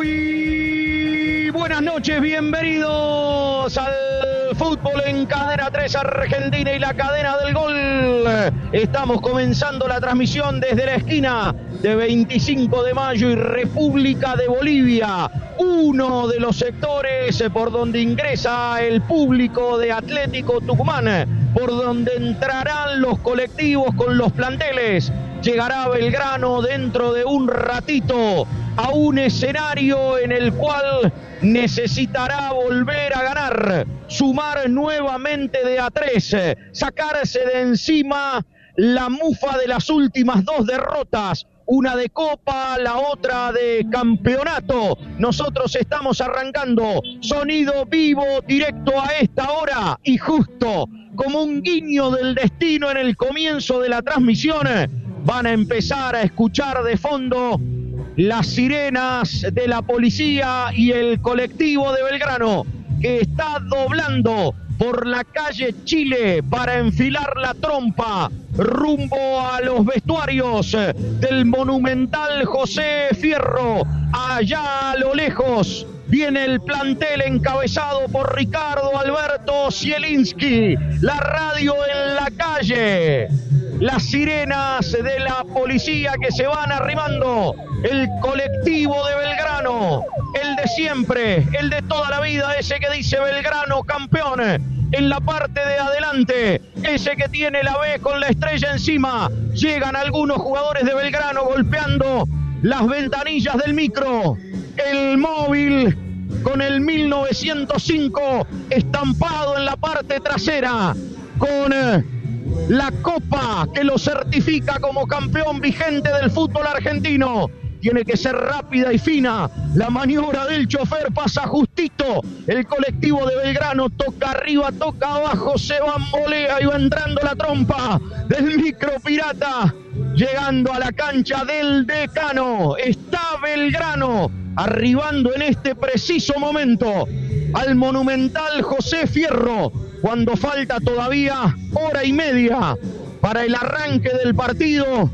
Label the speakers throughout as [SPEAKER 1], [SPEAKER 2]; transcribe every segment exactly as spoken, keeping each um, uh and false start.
[SPEAKER 1] Muy buenas noches, bienvenidos al fútbol en Cadena tres Argentina y la cadena del gol. Estamos comenzando la transmisión desde la esquina de veinticinco de mayo y República de Bolivia, uno de los sectores por donde ingresa el público de Atlético Tucumán, por donde entrarán los colectivos con los planteles. Llegará Belgrano dentro de un ratito a un escenario en el cual necesitará volver a ganar, sumar nuevamente de a tres, sacarse de encima la mufa de las últimas dos derrotas, una de Copa, la otra de campeonato. Nosotros estamos arrancando sonido vivo, directo a esta hora, y justo como un guiño del destino en el comienzo de la transmisión, van a empezar a escuchar de fondo las sirenas de la policía y el colectivo de Belgrano, que está doblando por la calle Chile para enfilar la trompa rumbo a los vestuarios del Monumental José Fierro. Allá a lo lejos viene el plantel encabezado por Ricardo Alberto Zielinski. La radio en la calle, las sirenas de la policía que se van arrimando, el colectivo de Belgrano, el de siempre, el de toda la vida, ese que dice Belgrano campeón. En la parte de adelante, ese que tiene la B con la estrella encima. Llegan algunos jugadores de Belgrano golpeando las ventanillas del micro. El móvil con el mil novecientos cinco estampado en la parte trasera, con eh, la copa que lo certifica como campeón vigente del fútbol argentino. Tiene que ser rápida y fina la maniobra del chofer, pasa justito el colectivo de Belgrano, toca arriba, toca abajo, se bambolea y va entrando la trompa del micro pirata, llegando a la cancha del Decano. Está Belgrano arribando en este preciso momento al Monumental José Fierro, cuando falta todavía hora y media para el arranque del partido.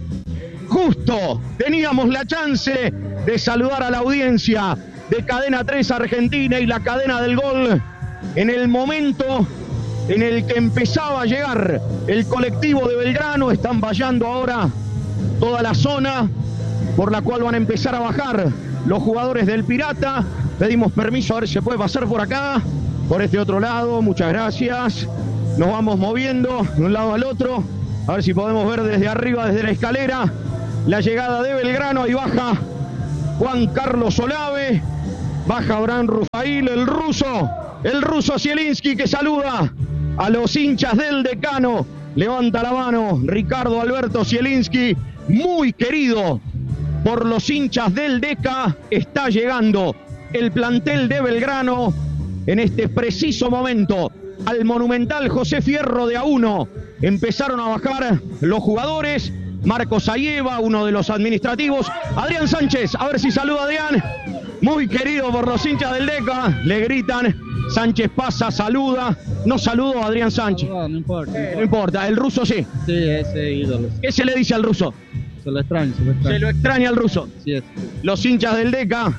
[SPEAKER 1] Justo teníamos la chance de saludar a la audiencia de Cadena tres Argentina y la cadena del gol en el momento en el que empezaba a llegar el colectivo de Belgrano. Están vallando ahora toda la zona por la cual van a empezar a bajar los jugadores del Pirata. Pedimos permiso a ver si se puede pasar por acá, por este otro lado. Muchas gracias. Nos vamos moviendo de un lado al otro, a ver si podemos ver desde arriba, desde la escalera, la llegada de Belgrano. Ahí baja Juan Carlos Olave, baja Abraham Rufail, el ruso, el ruso Zielinski, que saluda a los hinchas del Decano. Levanta la mano Ricardo Alberto Zielinski, muy querido por los hinchas del Deca. Está llegando el plantel de Belgrano en este preciso momento al Monumental José Fierro de a uno. Empezaron a bajar los jugadores. Marcos Ayeva, uno de los administrativos. Adrián Sánchez, a ver si saluda Adrián. Muy querido por los hinchas del Deca. Le gritan. Sánchez pasa, saluda. No saludó a Adrián Sánchez.
[SPEAKER 2] No, no importa.
[SPEAKER 1] Eh, no importa, el ruso sí.
[SPEAKER 2] Sí, ese ídolo.
[SPEAKER 1] ¿Qué se le dice al ruso?
[SPEAKER 2] Se lo extraña, se lo extraña.
[SPEAKER 1] Se lo extraña al ruso.
[SPEAKER 2] Sí, es.
[SPEAKER 1] Los hinchas del Deca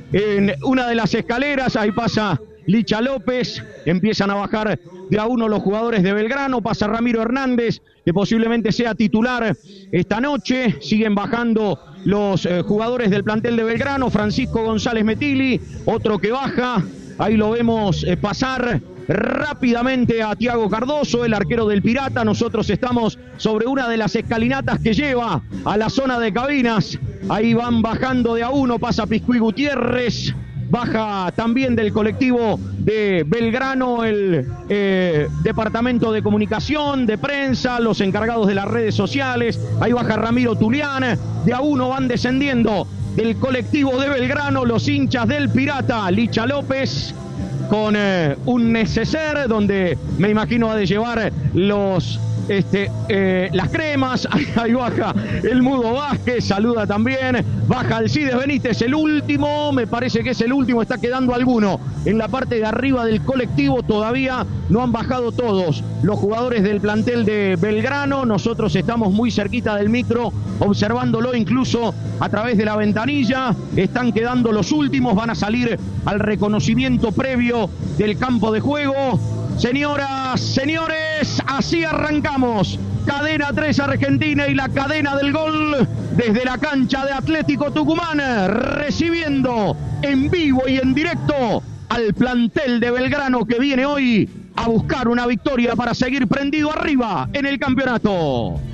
[SPEAKER 1] en una de las escaleras. Ahí pasa Licha López. Empiezan a bajar de a uno los jugadores de Belgrano. Pasa Ramiro Hernández, que posiblemente sea titular esta noche. Siguen bajando los eh, jugadores del plantel de Belgrano. Francisco González Metilli, otro que baja. Ahí lo vemos eh, pasar rápidamente a Tiago Cardoso, el arquero del Pirata. Nosotros estamos sobre una de las escalinatas que lleva a la zona de cabinas. Ahí van bajando de a uno. Pasa Piscuí Gutiérrez. Baja también del colectivo de Belgrano el eh, departamento de comunicación, de prensa, los encargados de las redes sociales. Ahí baja Ramiro Tulián. De a uno van descendiendo del colectivo de Belgrano los hinchas del Pirata. Licha López con eh, un neceser donde me imagino ha de llevar los este, eh, las cremas, ahí, ahí baja el Mudo Vázquez, saluda también, baja Alcides Benítez, el último, me parece que es el último, está quedando alguno en la parte de arriba del colectivo, todavía no han bajado todos los jugadores del plantel de Belgrano, nosotros estamos muy cerquita del micro, observándolo incluso a través de la ventanilla, están quedando los últimos, van a salir al reconocimiento previo del campo de juego. Señoras, señores, así arrancamos. Cadena tres Argentina y la cadena del gol desde la cancha de Atlético Tucumán, recibiendo en vivo y en directo al plantel de Belgrano que viene hoy a buscar una victoria para seguir prendido arriba en el campeonato.